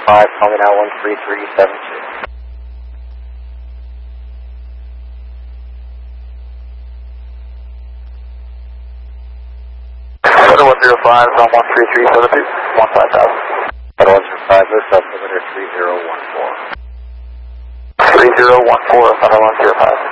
call me now 13372. Weather 105 on 13372, 15000. Weather 105, lift up, limiter 3014. 3014, Thunder 105.